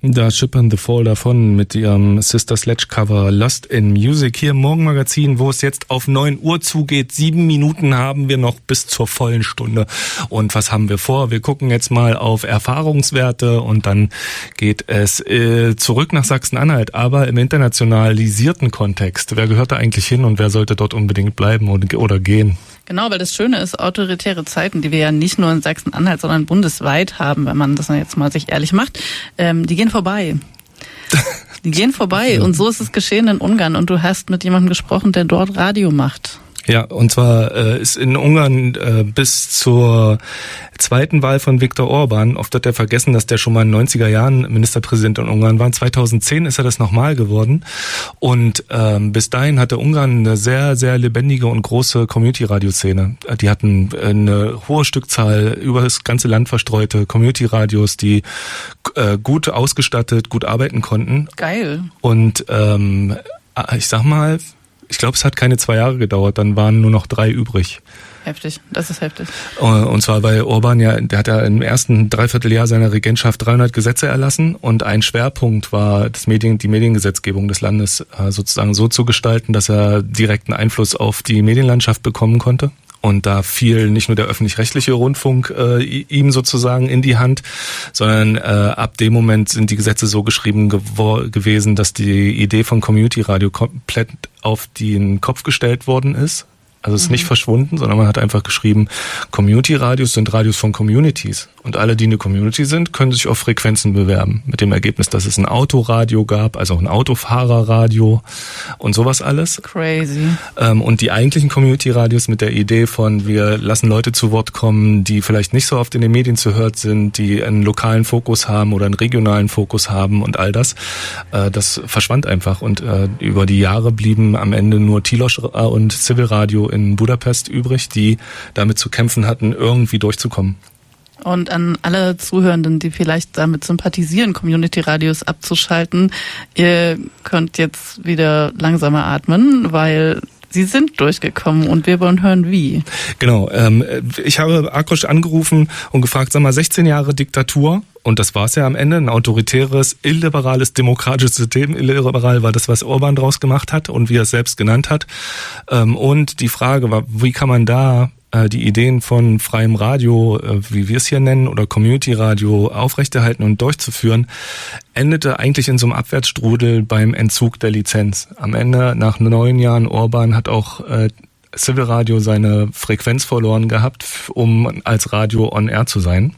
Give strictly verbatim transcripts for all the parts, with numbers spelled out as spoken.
Da schippern The Fall davon mit ihrem Sister Sledge Cover Lost in Music hier im Morgenmagazin, wo es jetzt auf neun Uhr zugeht. Sieben Minuten haben wir noch bis zur vollen Stunde. Und was haben wir vor? Wir gucken jetzt mal auf Erfahrungswerte und dann geht es äh, zurück nach Sachsen-Anhalt, aber im internationalisierten Kontext. Wer gehört da eigentlich hin und wer sollte dort unbedingt bleiben oder gehen? Genau, weil das Schöne ist, autoritäre Zeiten, die wir ja nicht nur in Sachsen-Anhalt, sondern bundesweit haben, wenn man das jetzt mal sich ehrlich macht, ähm, die gehen vorbei. Die gehen vorbei und so ist es geschehen in Ungarn und du hast mit jemandem gesprochen, der dort Radio macht. Ja, und zwar äh, ist in Ungarn äh, bis zur zweiten Wahl von Viktor Orban, oft wird er vergessen, dass der schon mal in den neunziger Jahren Ministerpräsident in Ungarn war. zweitausendzehn ist er das nochmal geworden und ähm, bis dahin hatte Ungarn eine sehr, sehr lebendige und große Community-Radio-Szene. Die hatten eine hohe Stückzahl über das ganze Land verstreute Community-Radios, die äh, gut ausgestattet, gut arbeiten konnten. Geil. Und ähm, ich sag mal, ich glaube, es hat keine zwei Jahre gedauert, dann waren nur noch drei übrig. Heftig, das ist heftig. Und zwar, weil Orban ja, der hat ja im ersten Dreivierteljahr seiner Regentschaft dreihundert Gesetze erlassen und ein Schwerpunkt war, das Medien, die Mediengesetzgebung des Landes sozusagen so zu gestalten, dass er direkten Einfluss auf die Medienlandschaft bekommen konnte. Und da fiel nicht nur der öffentlich-rechtliche Rundfunk äh, ihm sozusagen in die Hand, sondern äh, ab dem Moment sind die Gesetze so geschrieben gewor- gewesen, dass die Idee von Community Radio komplett auf den Kopf gestellt worden ist. Also es ist mhm. nicht verschwunden, sondern man hat einfach geschrieben, Community-Radios sind Radios von Communities. Und alle, die eine Community sind, können sich auf Frequenzen bewerben. Mit dem Ergebnis, dass es ein Autoradio gab, also ein Autofahrerradio und sowas alles. Crazy. Ähm, und die eigentlichen Community-Radios mit der Idee von, wir lassen Leute zu Wort kommen, die vielleicht nicht so oft in den Medien zu hören sind, die einen lokalen Fokus haben oder einen regionalen Fokus haben und all das, äh, das verschwand einfach. Und äh, über die Jahre blieben am Ende nur Tilos und Civil Radio in Budapest übrig, die damit zu kämpfen hatten, irgendwie durchzukommen. Und an alle Zuhörenden, die vielleicht damit sympathisieren, Community-Radios abzuschalten, ihr könnt jetzt wieder langsamer atmen, weil sie sind durchgekommen und wir wollen hören, wie. Genau, ähm, ich habe Akrosch angerufen und gefragt, sag mal, sechzehn Jahre Diktatur, und das war es ja am Ende, ein autoritäres, illiberales, demokratisches System. Illiberal war das, was Orban draus gemacht hat und wie er es selbst genannt hat. Ähm, und die Frage war, wie kann man da die Ideen von freiem Radio, wie wir es hier nennen, oder Community-Radio aufrechterhalten und durchzuführen, endete eigentlich in so einem Abwärtsstrudel beim Entzug der Lizenz. Am Ende, nach neun Jahren Orban, hat auch äh, Civil Radio seine Frequenz verloren gehabt, um als Radio on air zu sein.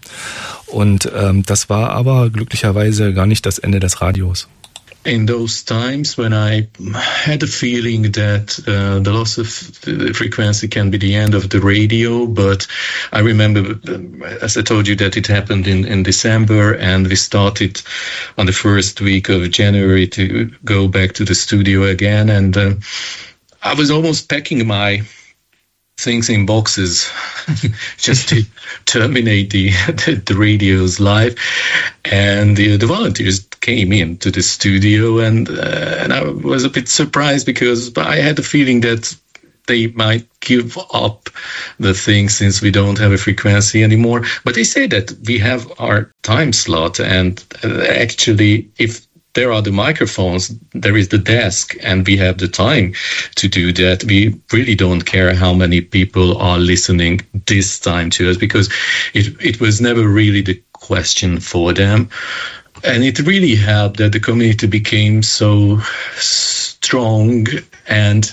Und ähm, das war aber glücklicherweise gar nicht das Ende des Radios. In those times when I had a feeling that uh, the loss of frequency can be the end of the radio, but I remember, as I told you, that it happened in, in December, and we started on the first week of January to go back to the studio again, and uh, I was almost packing my things in boxes just to terminate the, the the radio's life, and the the volunteers came into the studio, and uh, and I was a bit surprised because I had the feeling that they might give up the thing since we don't have a frequency anymore. But they say that we have our time slot, and uh, actually, if there are the microphones, there is the desk, and we have the time to do that. We really don't care how many people are listening this time to us, because it it was never really the question for them. And it really helped that the community became so strong, and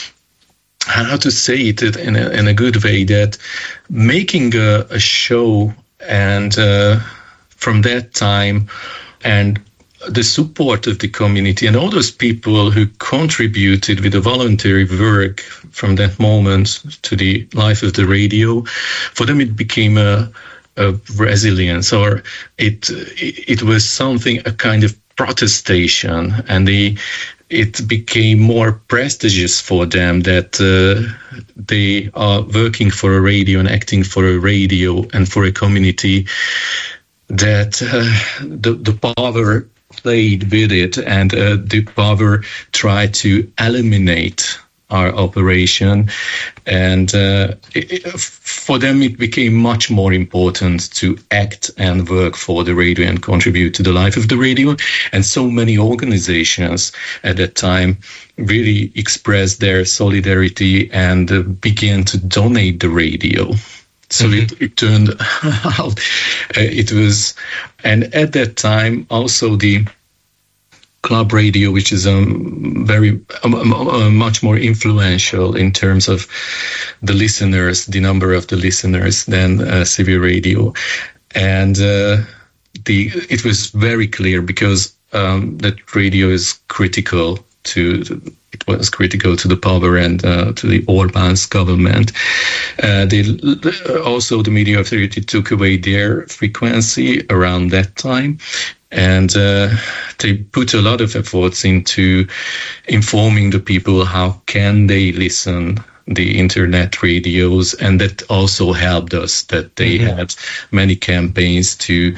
how to say it in a, in a good way, that making a, a show, and uh, from that time, and the support of the community and all those people who contributed with the voluntary work from that moment to the life of the radio, for them it became a, a resilience, or it it was something, a kind of protestation, and the it became more prestigious for them that uh, they are working for a radio and acting for a radio and for a community, that uh, the the power played with it, and uh, the power tried to eliminate our operation. And uh, it, it, for them, it became much more important to act and work for the radio and contribute to the life of the radio. And so many organizations at that time really expressed their solidarity and uh, began to donate the radio. So mm-hmm. it, it turned out, uh, it was, and at that time also the club radio, which is um, very um, uh, much more influential in terms of the listeners, the number of the listeners than uh, C B radio, and uh, the it was very clear because um, that radio is critical to. It was critical to the power and uh, to the Orbán's government. Uh, they also the media authority took away their frequency around that time. And uh, they put a lot of efforts into informing the people how can they listen the internet radios, and that also helped us that they mm-hmm. had many campaigns to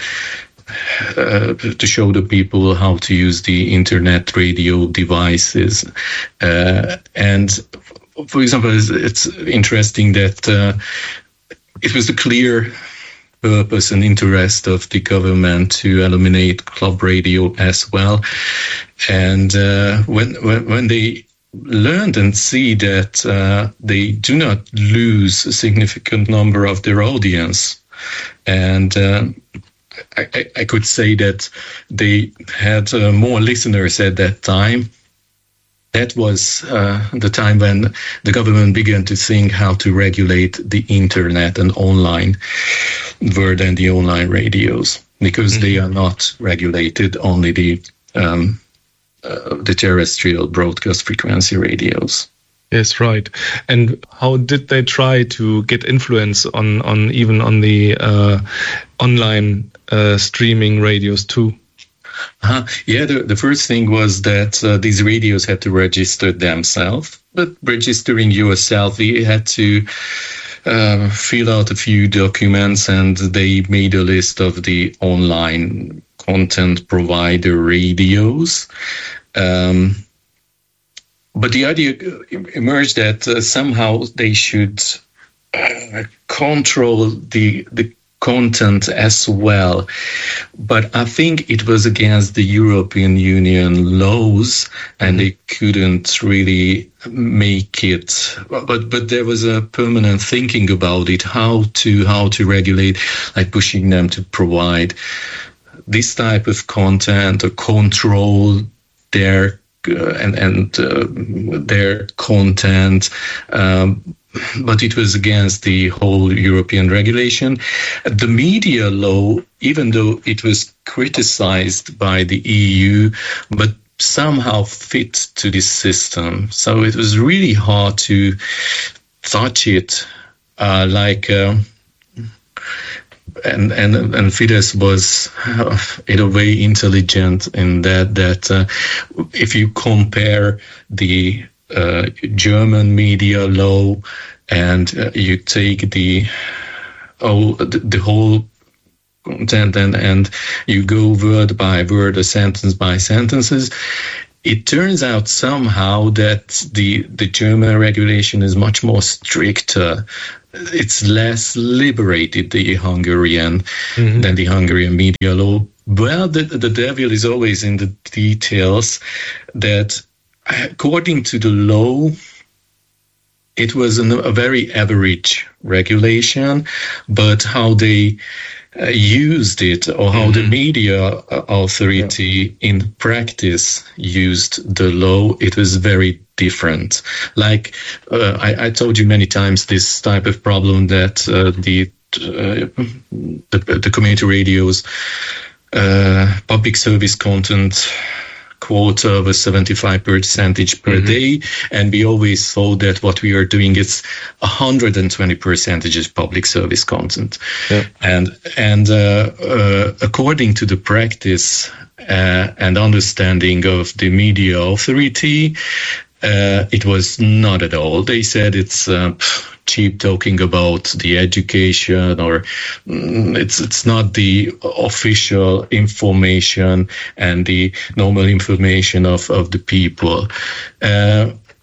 uh, to show the people how to use the internet radio devices. Uh, and for example, it's, it's interesting that uh, it was a clear purpose and interest of the government to eliminate club radio as well. And uh, when, when when they learned and see that uh, they do not lose a significant number of their audience, and uh, I, I could say that they had uh, more listeners at that time. That was uh, the time when the government began to think how to regulate the internet and online world and the online radios, because mm-hmm. they are not regulated, only the um, uh, the terrestrial broadcast frequency radios. Yes, right. And how did they try to get influence on, on even on the uh, online uh, streaming radios too? Uh-huh. Yeah, the, the first thing was that uh, these radios had to register themselves. But registering yourself, you had to uh, fill out a few documents, and they made a list of the online content provider radios. Um, but the idea emerged that uh, somehow they should uh, control the the content as well. But I think it was against the European Union laws, and they couldn't really make it. But but there was a permanent thinking about it, how to how to regulate, like pushing them to provide this type of content or control their uh, and and uh, their content. Um, But it was against the whole European regulation. The media law, even though it was criticized by the E U, but somehow fit to this system. So it was really hard to touch it. Uh, like, uh, and and and Fidesz was uh, in a way intelligent in that that uh, if you compare the Uh, German media law, and uh, you take the oh the, the whole content and, and you go word by word or sentence by sentences, it turns out somehow that the the German regulation is much more stricter. It's less liberated, the Hungarian, mm-hmm. than the Hungarian media law. Well, the, the devil is always in the details. That according to the law, it was an, a very average regulation, but how they uh, used it, or how mm-hmm. the media authority yeah. in practice used the law, it was very different. Like uh, I, I told you many times, this type of problem that uh, the, uh, the the community radios uh, public service content quota was seventy-five percentage per mm-hmm. day, and we always thought that what we are doing is one hundred twenty percentage is public service content. Yeah. And and uh, uh, according to the practice uh, and understanding of the media authority, uh, it was not at all. They said it's uh, cheap talking about the education, or mm, it's it's not the official information and the normal information of, of the people. Uh,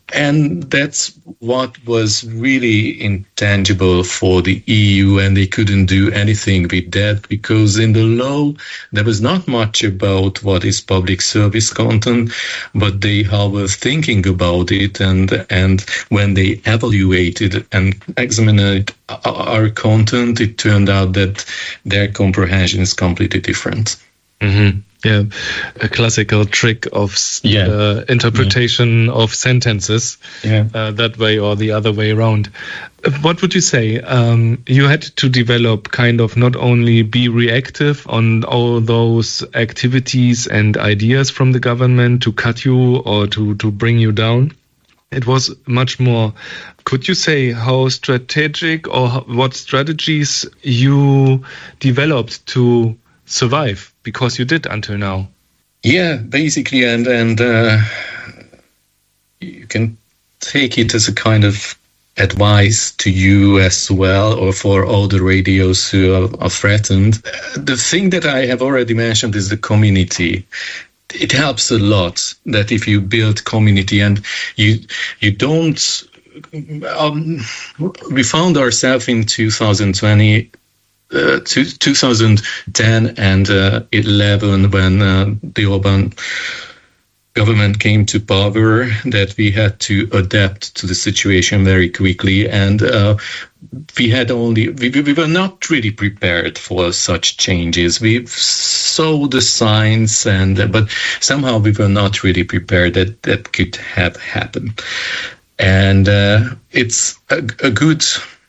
And that's what was really intangible for the E U, and they couldn't do anything with that because in the law there was not much about what is public service content, but they were thinking about it, and and when they evaluated and examined our content, it turned out that their comprehension is completely different. Mm-hmm. Yeah, a classical trick of yeah. uh, interpretation yeah. of sentences, yeah. uh, that way or the other way around. What would you say? Um, you had to develop kind of not only be reactive on all those activities and ideas from the government to cut you or to, to bring you down. It was much more. Could you say how strategic or what strategies you developed to survive, because you did until now? Yeah, basically, and and uh, you can take it as a kind of advice to you as well, or for all the radios who are, are threatened. The thing that I have already mentioned is the community. It helps a lot that if you build community and you you don't. Um, we found ourselves in two thousand twenty. Uh, two, twenty ten and uh, eleven, when uh, the Orban government came to power, that we had to adapt to the situation very quickly, and uh, we had only we, we were not really prepared for such changes. We saw the signs, and uh, but somehow we were not really prepared that that could have happened, and uh, it's a, a good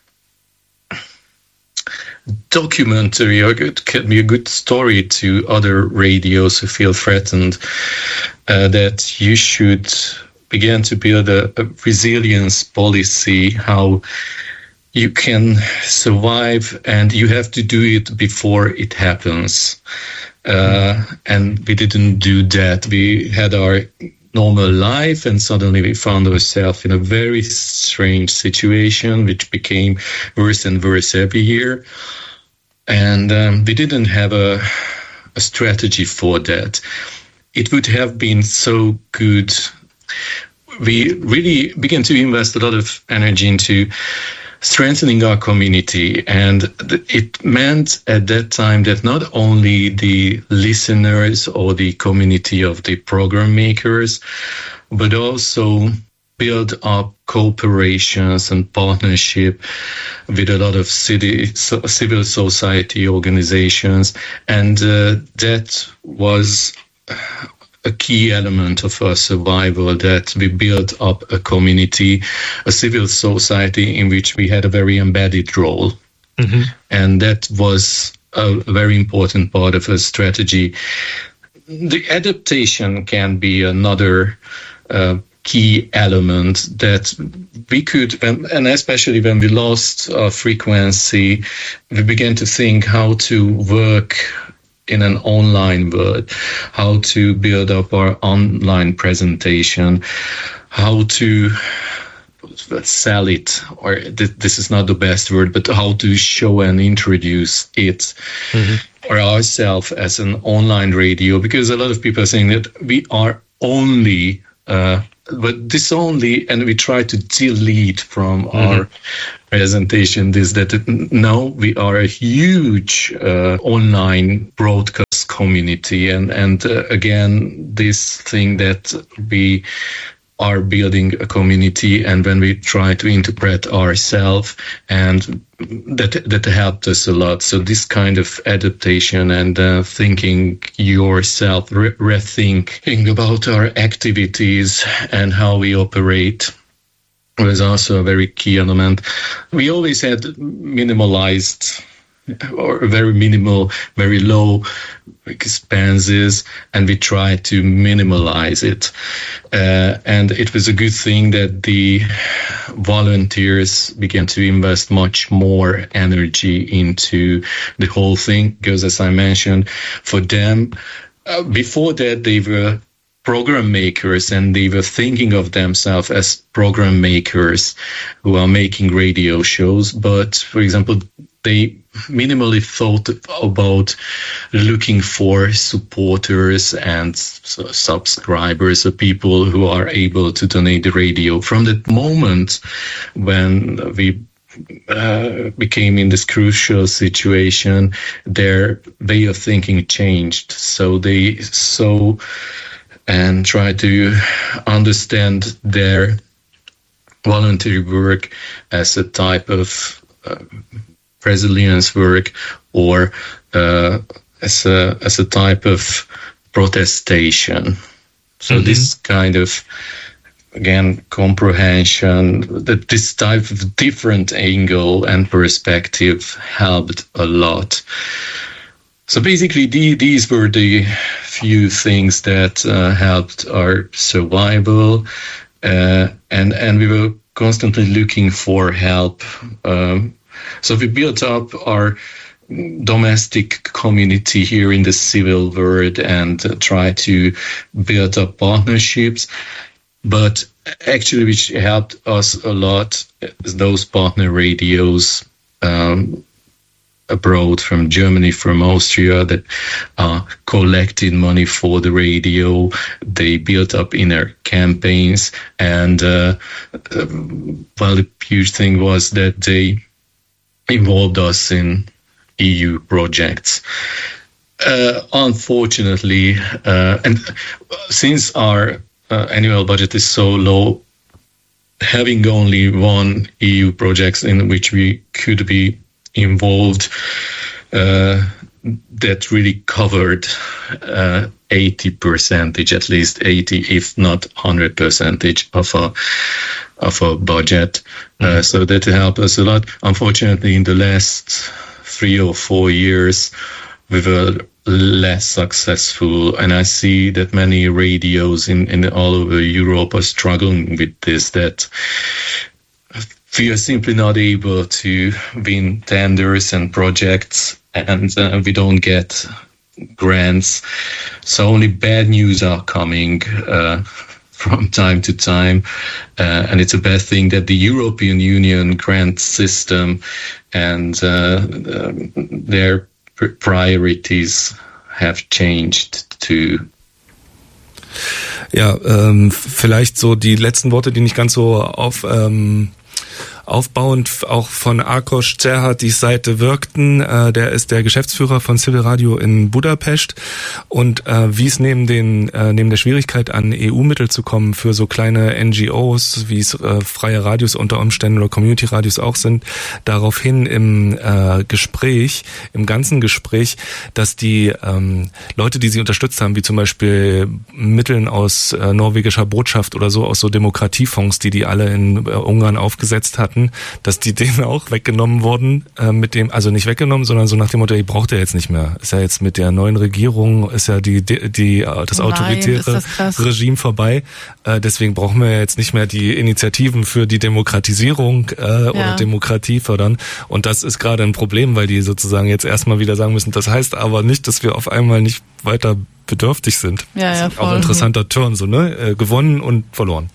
documentary, or it can be a good story to other radios who feel threatened, uh, that you should begin to build a, a resilience policy, how you can survive, and you have to do it before it happens. Uh, and we didn't do that. We had our normal life, and suddenly we found ourselves in a very strange situation, which became worse and worse every year. And um, we didn't have a, a strategy for that. It would have been so good. We really began to invest a lot of energy into strengthening our community, and it meant at that time that not only the listeners or the community of the program makers, but also build up cooperations and partnership with a lot of city, so, civil society organizations, and uh, that was a key element of our survival, that we built up a community, a civil society in which we had a very embedded role. Mm-hmm. And that was a very important part of a strategy. The adaptation can be another uh, key element that we could, and especially when we lost our frequency, we began to think how to work in an online world, how to build up our online presentation, how to sell it, or th- this is not the best word, but how to show and introduce it, mm-hmm. or ourselves as an online radio, because a lot of people are saying that we are only uh, but this only, and we try to delete from mm-hmm. our presentation this, that now we are a huge uh, online broadcast community. And, and uh, again, this thing that we are building a community, and when we try to interpret ourselves, and that that helped us a lot. So this kind of adaptation and uh, thinking yourself, re- rethinking about our activities and how we operate was also a very key element. We always had minimalized or very minimal, very low expenses, and we try to minimalize it. Uh, and it was a good thing that the volunteers began to invest much more energy into the whole thing, because as I mentioned, for them, uh, before that they were program makers, and they were thinking of themselves as program makers who are making radio shows. But for example, they minimally thought about looking for supporters and subscribers, or people who are able to donate the radio. From that moment when we uh, became in this crucial situation, their way of thinking changed. So they saw and tried to understand their voluntary work as a type of uh, resilience work, or uh, as a as a type of protestation. So mm-hmm. this kind of, again, comprehension, that this type of different angle and perspective helped a lot. So basically, the, these were the few things that uh, helped our survival, uh, and and we were constantly looking for help. Um, so we built up our domestic community here in the civil world and uh, try to build up partnerships. But actually, which helped us a lot is those partner radios um, abroad, from Germany, from Austria, that uh, collected money for the radio. They built up inner campaigns, and uh, uh, well, the huge thing was that they involved us in E U projects. Uh, unfortunately, uh, and since our uh, annual budget is so low, having only one E U project in which we could be involved, uh, that really covered uh, eighty percentage, at least eighty, if not one hundred percentage of a of a budget. Mm-hmm. Uh, so that helped us a lot. Unfortunately, in the last three or four years, we were less successful, and I see that many radios in, in all over Europe are struggling with this, that we are simply not able to win tenders and projects, and uh, we don't get grants. So only bad news are coming uh, from time to time. Uh, and it's a bad thing that the European Union grant system and uh, um, their pr- priorities have changed to. Ja, ähm, vielleicht so die letzten Worte, die nicht ganz so auf ähm aufbauend auch von Ákos Cserha, die Seite wirkten. Äh, der ist der Geschäftsführer von Civil Radio in Budapest, und äh, wie es neben den äh, neben der Schwierigkeit an E U-Mittel zu kommen für so kleine N G Os, wie es äh, freie Radios unter Umständen oder Community-Radios auch sind, daraufhin im äh, Gespräch, im ganzen Gespräch, dass die ähm, Leute, die sie unterstützt haben, wie zum Beispiel Mitteln aus äh, norwegischer Botschaft oder so, aus so Demokratiefonds, die die alle in äh, Ungarn aufgesetzt hatten, dass die denen auch weggenommen wurden, äh, mit dem, also nicht weggenommen, sondern so nach dem Motto, die braucht er jetzt nicht mehr. Ist ja jetzt mit der neuen Regierung, ist ja die, die, die das autoritäre Nein, das Regime vorbei. Äh, deswegen brauchen wir jetzt nicht mehr die Initiativen für die Demokratisierung äh, ja. oder Demokratie fördern. Und das ist gerade ein Problem, weil die sozusagen jetzt erstmal wieder sagen müssen, das heißt aber nicht, dass wir auf einmal nicht weiter bedürftig sind. Ja, ja, das ist auch ein interessanter Turn, so, ne? Äh, gewonnen und verloren.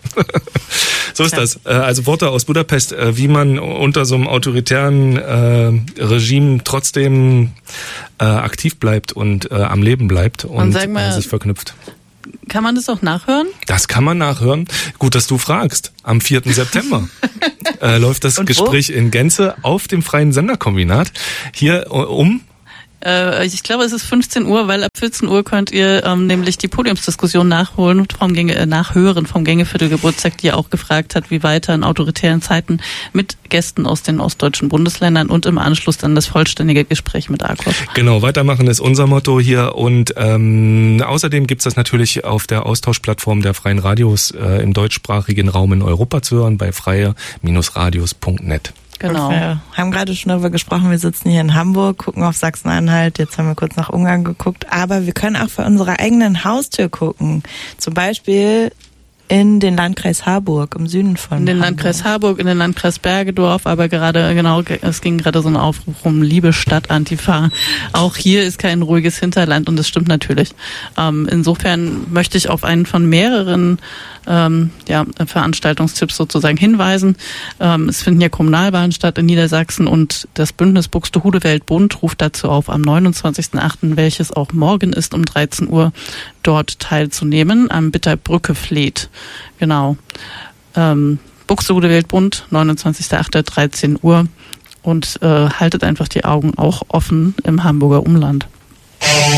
So ist ja. das. Äh, also Worte aus Budapest, äh, wie man unter so einem autoritären äh, Regime trotzdem äh, aktiv bleibt und äh, am Leben bleibt und, und sag mal, äh, sich verknüpft. Kann man das auch nachhören? Das kann man nachhören. Gut, dass du fragst. Am vierten September äh, läuft das und Gespräch wo? in Gänze auf dem Freien Senderkombinat. Hier um... Ich glaube, es ist fünfzehn Uhr, weil ab vierzehn Uhr könnt ihr ähm, nämlich die Podiumsdiskussion nachholen, vom Gänge, äh, nachhören vom Gängeviertel-Geburtstag, die auch gefragt hat, wie weiter in autoritären Zeiten mit Gästen aus den ostdeutschen Bundesländern, und im Anschluss dann das vollständige Gespräch mit Ákos. Genau, weitermachen ist unser Motto hier, und ähm, außerdem gibt's das natürlich auf der Austauschplattform der Freien Radios äh, im deutschsprachigen Raum in Europa zu hören, bei freie Radios punkt net. Genau. Wir haben gerade schon darüber gesprochen, wir sitzen hier in Hamburg, gucken auf Sachsen-Anhalt, jetzt haben wir kurz nach Ungarn geguckt, aber wir können auch vor unserer eigenen Haustür gucken. Zum Beispiel in den Landkreis Harburg, im Süden von In den Hamburg. Landkreis Harburg, in den Landkreis Bergedorf, aber gerade, genau, es ging gerade so ein Aufruf um Liebe Stadt Antifa. Auch hier ist kein ruhiges Hinterland und das stimmt natürlich. Ähm, insofern möchte ich auf einen von mehreren ähm, ja, Veranstaltungstipps sozusagen hinweisen. Ähm, es finden ja Kommunalwahlen statt in Niedersachsen und das Bündnis Buxtehude Welt Bund ruft dazu auf, am neunundzwanzigsten achten, welches auch morgen ist, um dreizehn Uhr dort teilzunehmen, am Bitterbrücke Fleet. Genau. Ähm, Buxtehude Welt Bund, neunundzwanzigsten achten, dreizehn Uhr und äh, haltet einfach die Augen auch offen im Hamburger Umland.